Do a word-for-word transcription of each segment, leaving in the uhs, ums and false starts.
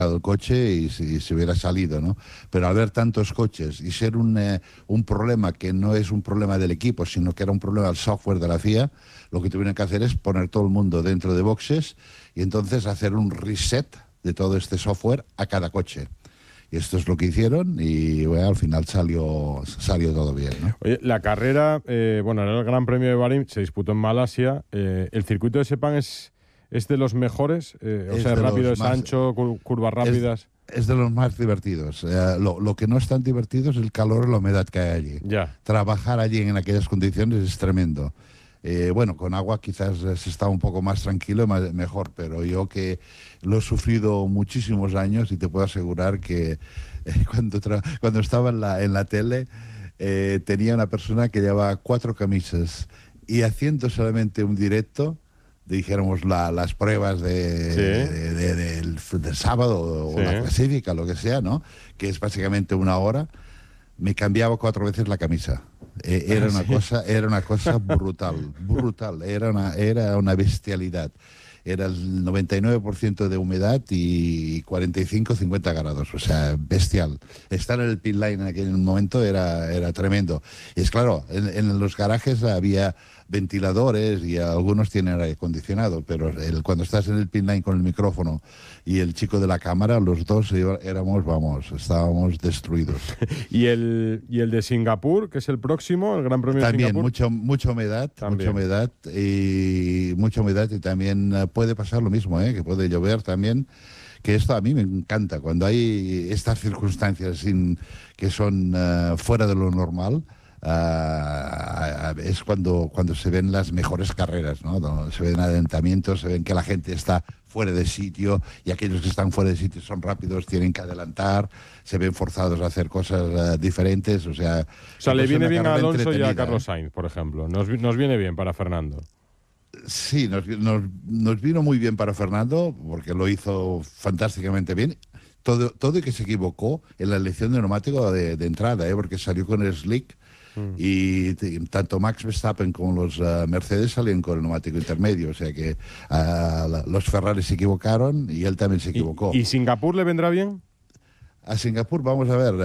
el coche y si se hubiera salido, ¿no? Pero al ver tantos coches y ser un, eh, un problema que no es un problema del equipo, sino que era un problema del software de la F I A, lo que tuvieron que hacer es poner todo el mundo dentro de boxes y entonces hacer un reset de todo este software a cada coche. Y esto es lo que hicieron y bueno, al final salió salió todo bien, ¿no? Oye, la carrera, eh, bueno, era el Gran Premio de Bahrein, se disputó en Malasia. Eh, ¿El circuito de Sepang es, es de los mejores? Eh, o Es sea, de rápido, los es más- ancho, cur- curvas rápidas. Es, es de los más divertidos. Eh, lo, lo que no es tan divertido es el calor y la humedad que hay allí. Ya. Trabajar allí en aquellas condiciones es tremendo. Eh, bueno, con agua quizás eh, se está un poco más tranquilo y más, mejor, pero yo que lo he sufrido muchísimos años y te puedo asegurar que eh, cuando, tra- cuando estaba en la, en la tele eh, tenía una persona que llevaba cuatro camisas y haciendo solamente un directo, dijéramos la, las pruebas de, Sí. de- de- del, del sábado o Sí. la clasifica, lo que sea, ¿no? Que es básicamente una hora, me cambiaba cuatro veces la camisa. Eh, era una cosa, era una cosa brutal, brutal. Era una, era una bestialidad. Era el noventa y nueve por ciento de humedad y cuarenta y cinco a cincuenta grados, o sea, bestial. Estar en el pit line en aquel momento era, era tremendo. Y es claro, en, en los garajes había ventiladores y algunos tienen aire acondicionado, pero el, cuando estás en el pit line con el micrófono y el chico de la cámara, los dos éramos, vamos, estábamos destruidos. ¿Y el, y el de Singapur, que es el próximo, el Gran Premio de También Singapur? mucho, mucha humedad, También. mucha humedad y mucha humedad y también eh, puede pasar lo mismo, ¿eh? Que puede llover también. Que esto a mí me encanta cuando hay estas circunstancias sin, que son uh, fuera de lo normal. Uh, es cuando, cuando se ven las mejores carreras, ¿no? Donde se ven adentamientos, se ven que la gente está fuera de sitio y aquellos que están fuera de sitio son rápidos, tienen que adelantar, se ven forzados a hacer cosas uh, diferentes, o sea... O sea, le es viene una bien a carrera Alonso y a entretenida, Carlos ¿eh? Sainz, por ejemplo. Nos, vi- nos viene bien para Fernando. Sí, nos, nos, nos vino muy bien para Fernando, porque lo hizo fantásticamente bien. Todo, todo y que se equivocó en la elección de neumático de, de entrada, ¿eh? Porque salió con el slick mm. y t- tanto Max Verstappen como los uh, Mercedes salían con el neumático intermedio. O sea que uh, la, los Ferrari se equivocaron y él también se equivocó. ¿Y, y Singapur le vendrá bien? A Singapur, vamos a ver...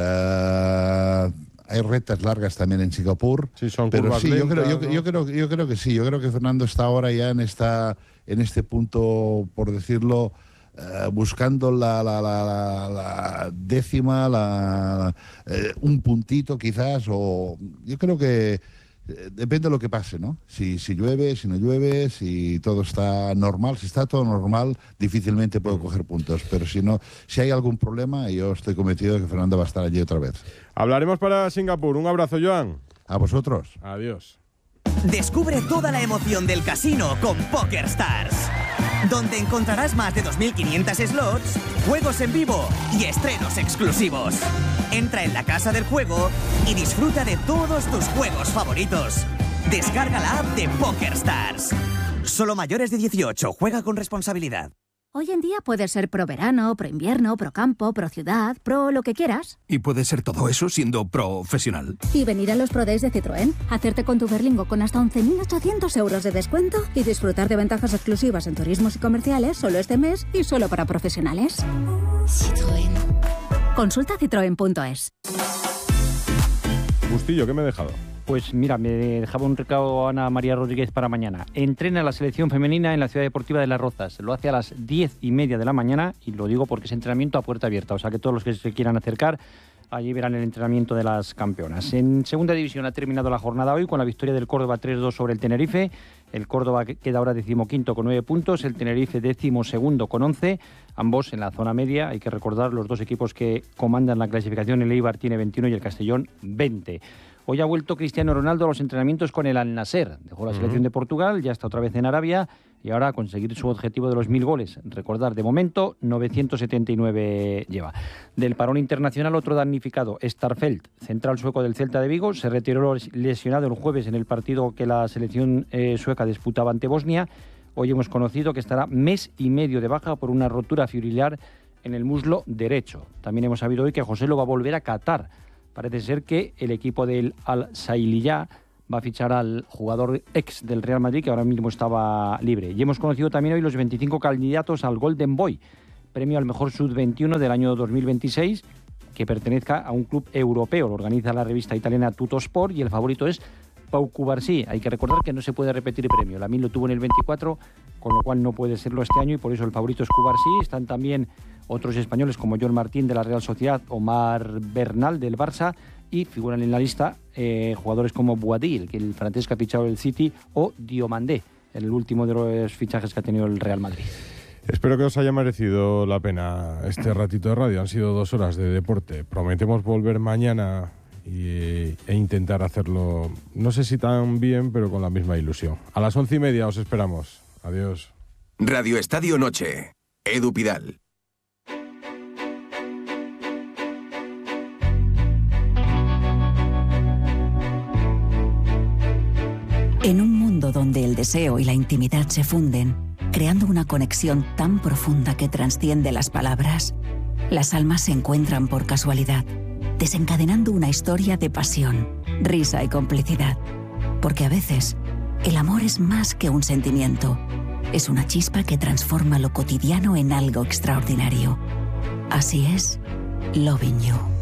Uh, hay rectas largas también en Singapur, sí, son pero curvas sí, yo, lentas, creo, yo, ¿no? yo, creo, yo creo que sí, yo creo que Fernando está ahora ya en esta en este punto, por decirlo, uh, buscando la, la, la, la, la décima, la, eh, un puntito quizás, o yo creo que eh, depende de lo que pase, ¿no? Si, si llueve, si no llueve, si todo está normal, si está todo normal, difícilmente puedo coger puntos, pero si no, si hay algún problema, yo estoy convencido de que Fernando va a estar allí otra vez. Hablaremos para Singapur. Un abrazo, Joan. A vosotros. Adiós. Descubre toda la emoción del casino con PokerStars, donde encontrarás más de dos mil quinientos slots, juegos en vivo y estrenos exclusivos. Entra en la casa del juego y disfruta de todos tus juegos favoritos. Descarga la app de PokerStars. Solo mayores de dieciocho. Juega con responsabilidad. Hoy en día puedes ser pro verano, pro invierno, pro campo, pro ciudad, pro lo que quieras. Y puede ser todo eso siendo profesional. Y venir a los Pro Days de Citroën, hacerte con tu Berlingo con hasta once mil ochocientos euros de descuento y disfrutar de ventajas exclusivas en turismos y comerciales solo este mes y solo para profesionales. Citroën. Consulta citroen punto es. Bustillo, ¿qué me he dejado? Pues mira, me dejaba un recado Ana María Rodríguez para mañana. Entrena la selección femenina en la Ciudad Deportiva de Las Rozas. Lo hace a las diez y media de la mañana y lo digo porque es entrenamiento a puerta abierta. O sea que todos los que se quieran acercar, allí verán el entrenamiento de las campeonas. En segunda división ha terminado la jornada hoy con la victoria del Córdoba tres dos sobre el Tenerife. El Córdoba queda ahora decimoquinto con nueve puntos, el Tenerife décimo segundo con once, ambos en la zona media. Hay que recordar los dos equipos que comandan la clasificación, el Eibar tiene veintiuno y el Castellón veinte. Hoy ha vuelto Cristiano Ronaldo a los entrenamientos con el Al-Nassr. Dejó la selección de Portugal, ya está otra vez en Arabia y ahora a conseguir su objetivo de los mil goles. Recordar, de momento, novecientos setenta y nueve lleva. Del parón internacional, otro damnificado, Starfelt, central sueco del Celta de Vigo, se retiró lesionado el jueves en el partido que la selección eh, sueca disputaba ante Bosnia. Hoy hemos conocido que estará mes y medio de baja por una rotura fibrilar en el muslo derecho. También hemos sabido hoy que José lo va a volver a Qatar. Parece ser que el equipo del Al-Sailiyah va a fichar al jugador ex del Real Madrid, que ahora mismo estaba libre. Y hemos conocido también hoy los veinticinco candidatos al Golden Boy. premio al mejor sub veintiuno del año dos mil veintiséis, que pertenezca a un club europeo. Lo organiza la revista italiana Tuttosport y el favorito es Pau Cubarsí. Hay que recordar que no se puede repetir el premio. Lamin lo tuvo en el veinticuatro, con lo cual no puede serlo este año y por eso el favorito es Cubarsí. Están también otros españoles como Joan Martín de la Real Sociedad, Omar Bernal del Barça y figuran en la lista eh, jugadores como Boadil, que el francés que ha fichado el City, o Diomandé, el último de los fichajes que ha tenido el Real Madrid. Espero que os haya merecido la pena este ratito de radio. Han sido dos horas de deporte. Prometemos volver mañana y, e intentar hacerlo, no sé si tan bien, pero con la misma ilusión. A las once y media os esperamos. Adiós. Radio Estadio Noche. Edu Pidal. En un mundo donde el deseo y la intimidad se funden, creando una conexión tan profunda que trasciende las palabras, las almas se encuentran por casualidad, desencadenando una historia de pasión, risa y complicidad. Porque a veces, el amor es más que un sentimiento, es una chispa que transforma lo cotidiano en algo extraordinario. Así es, Loving You.